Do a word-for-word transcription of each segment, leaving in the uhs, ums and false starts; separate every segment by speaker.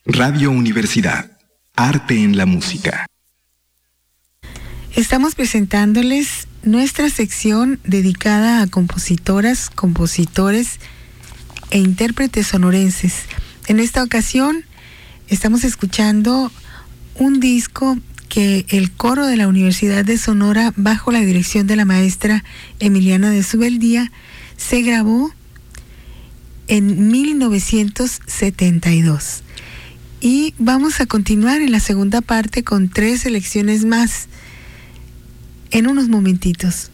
Speaker 1: Radio Universidad. Arte en la música.
Speaker 2: Estamos presentándoles nuestra sección dedicada a compositoras, compositores e intérpretes sonorenses. En esta ocasión estamos escuchando un disco que el coro de la Universidad de Sonora, bajo la dirección de la maestra Emiliana de Subeldía, se grabó en mil novecientos setenta y dos. Y vamos a continuar en la segunda parte con tres selecciones más en unos momentitos.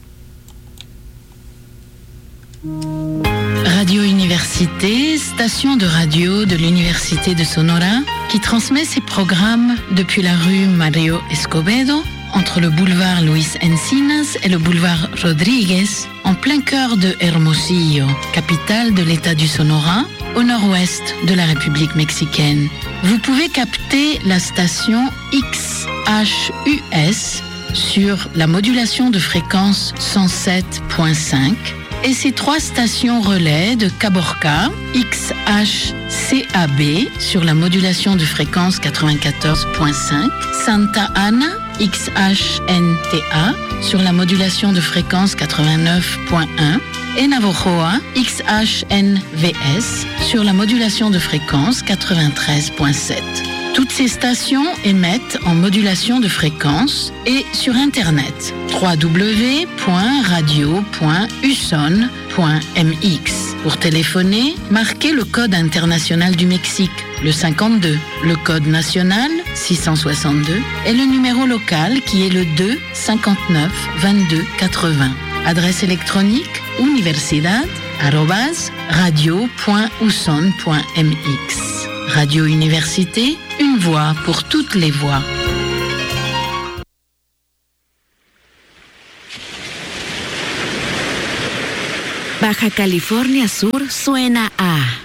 Speaker 3: Radio Université, station de radio de l'Université de Sonora, qui transmet ses programmes depuis la rue Mario Escobedo, entre le boulevard Luis Encinas et le boulevard Rodriguez, en plein cœur de Hermosillo, capitale de l'État du Sonora, au nord-ouest de la République mexicaine. Vous pouvez capter la station X H U S sur la modulation de fréquence cent sept point cinq et ses trois stations relais de Caborca, X H C A B sur la modulation de fréquence quatre-vingt-quatorze point cinq, Santa Ana, X H N T A sur la modulation de fréquence quatre-vingt-neuf point un et Navojoa, X H N V S sur la modulation de fréquence quatre-vingt-treize point sept. Toutes ces stations émettent en modulation de fréquence et sur Internet w w w point radio point u s o n point m x. Pour téléphoner, marquez le code international du Mexique, le cinquante-deux, le code national six cent soixante-deux et le numéro local qui est le deux cinquante-neuf vingt-deux quatre-vingts. Adresse électronique universidad arobase radio point u s o n point m x. Radio Université, une voix pour toutes les voix.
Speaker 4: Baja California Sur suena a